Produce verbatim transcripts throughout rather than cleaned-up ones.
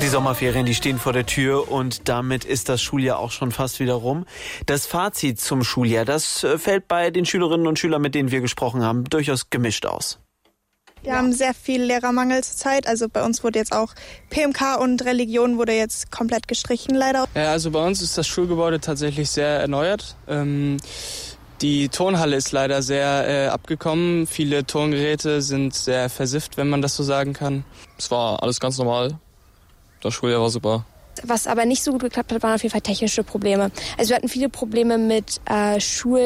Die Sommerferien, die stehen vor der Tür und damit ist das Schuljahr auch schon fast wieder rum. Das Fazit zum Schuljahr, das fällt bei den Schülerinnen und Schülern, mit denen wir gesprochen haben, durchaus gemischt aus. Wir ja. haben sehr viel Lehrermangel zurzeit. Also bei uns wurde jetzt auch P M K und Religion wurde jetzt komplett gestrichen, leider. Ja, also bei uns ist das Schulgebäude tatsächlich sehr erneuert. Ähm, die Turnhalle ist leider sehr äh, abgekommen. Viele Turngeräte sind sehr versifft, wenn man das so sagen kann. Es war alles ganz normal. Das Schuljahr war super. Was aber nicht so gut geklappt hat, waren auf jeden Fall technische Probleme. Also wir hatten viele Probleme mit äh,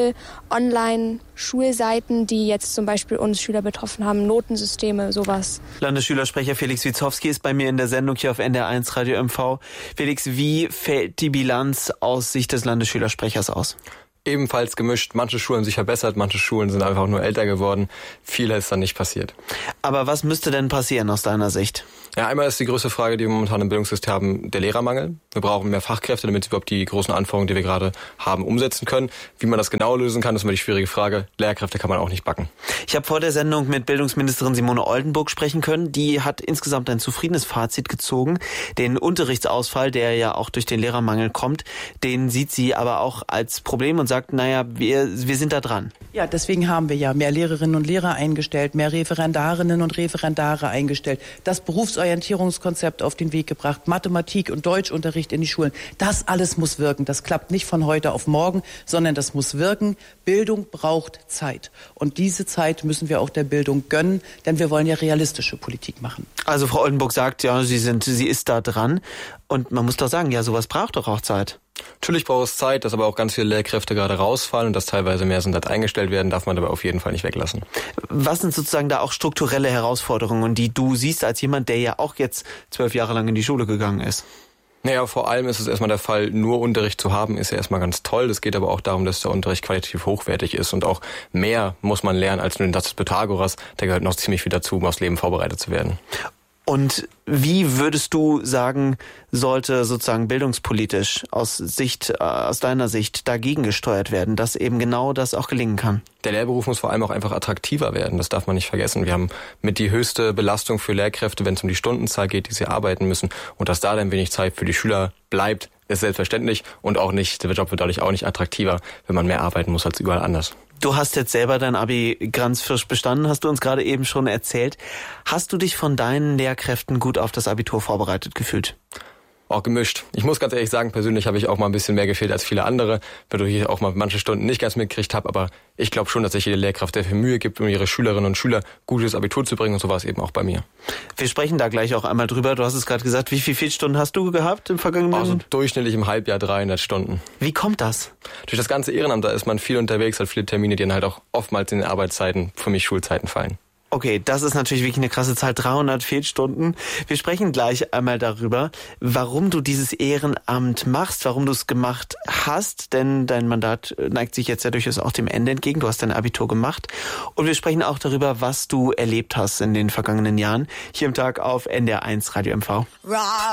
Schul-Online-Schulseiten, die jetzt zum Beispiel uns Schüler betroffen haben, Notensysteme, sowas. Landesschülersprecher Felix Wietzowski ist bei mir in der Sendung hier auf N D R eins Radio M V. Felix, wie fällt die Bilanz aus Sicht des Landesschülersprechers aus? Ebenfalls gemischt. Manche Schulen haben sich verbessert, manche Schulen sind einfach nur älter geworden. Viel ist dann nicht passiert. Aber was müsste denn passieren aus deiner Sicht? Ja, einmal ist die größte Frage, die wir momentan im Bildungssystem haben, der Lehrermangel. Wir brauchen mehr Fachkräfte, damit wir überhaupt die großen Anforderungen, die wir gerade haben, umsetzen können. Wie man das genau lösen kann, ist immer die schwierige Frage. Lehrkräfte kann man auch nicht backen. Ich habe vor der Sendung mit Bildungsministerin Simone Oldenburg sprechen können. Die hat insgesamt ein zufriedenes Fazit gezogen. Den Unterrichtsausfall, der ja auch durch den Lehrermangel kommt, den sieht sie aber auch als Problem und sagt, naja, wir, wir sind da dran. Ja, deswegen haben wir ja mehr Lehrerinnen und Lehrer eingestellt, mehr Referendarinnen und Referendare eingestellt, das Berufsorientierungskonzept auf den Weg gebracht, Mathematik- und Deutschunterricht in die Schulen. Das alles muss wirken. Das klappt nicht von heute auf morgen, sondern das muss wirken. Bildung braucht Zeit. Und diese Zeit müssen wir auch der Bildung gönnen, denn wir wollen ja realistische Politik machen. Also Frau Oldenburg sagt, ja, sie sind, sie ist da dran. Und man muss doch sagen, ja, sowas braucht doch auch Zeit. Natürlich braucht es Zeit, dass aber auch ganz viele Lehrkräfte gerade rausfallen und dass teilweise mehr sind, als eingestellt werden, darf man aber auf jeden Fall nicht weglassen. Was sind sozusagen da auch strukturelle Herausforderungen, die du siehst als jemand, der ja auch jetzt zwölf Jahre lang in die Schule gegangen ist? Naja, vor allem ist es erstmal der Fall, nur Unterricht zu haben, ist ja erstmal ganz toll. Es geht aber auch darum, dass der Unterricht qualitativ hochwertig ist und auch mehr muss man lernen als nur den Satz des Pythagoras. Da gehört noch ziemlich viel dazu, um aufs Leben vorbereitet zu werden. Und wie würdest du sagen, sollte sozusagen bildungspolitisch aus Sicht, äh, aus deiner Sicht dagegen gesteuert werden, dass eben genau das auch gelingen kann? Der Lehrberuf muss vor allem auch einfach attraktiver werden, das darf man nicht vergessen. Wir haben mit die höchste Belastung für Lehrkräfte, wenn es um die Stundenzahl geht, die sie arbeiten müssen. Und dass da dann wenig Zeit für die Schüler bleibt, ist selbstverständlich. Und auch nicht, der Job wird dadurch auch nicht attraktiver, wenn man mehr arbeiten muss als überall anders. Du hast jetzt selber dein Abi ganz frisch bestanden, hast du uns gerade eben schon erzählt. Hast du dich von deinen Lehrkräften gut auf das Abitur vorbereitet gefühlt? Auch gemischt. Ich muss ganz ehrlich sagen, persönlich habe ich auch mal ein bisschen mehr gefehlt als viele andere, weil ich auch mal manche Stunden nicht ganz mitgekriegt habe, aber ich glaube schon, dass sich jede Lehrkraft sehr viel Mühe gibt, um ihre Schülerinnen und Schüler gutes Abitur zu bringen, und so war es eben auch bei mir. Wir sprechen da gleich auch einmal drüber. Du hast es gerade gesagt, wie viele Fehlstunden hast du gehabt im vergangenen Jahr? Also durchschnittlich im Halbjahr dreihundert Stunden. Wie kommt das? Durch das ganze Ehrenamt, da ist man viel unterwegs, hat viele Termine, die dann halt auch oftmals in den Arbeitszeiten, für mich Schulzeiten fallen. Okay, das ist natürlich wirklich eine krasse Zahl, dreihundert Fehlstunden. Wir sprechen gleich einmal darüber, warum du dieses Ehrenamt machst, warum du es gemacht hast, denn dein Mandat neigt sich jetzt ja durchaus auch dem Ende entgegen. Du hast dein Abitur gemacht und wir sprechen auch darüber, was du erlebt hast in den vergangenen Jahren. Hier im Tag auf N D R eins Radio M V.